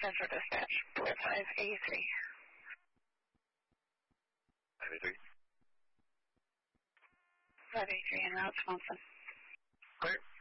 Central Dispatch, Board 583. 583. 583 en route, Swanson. Clear.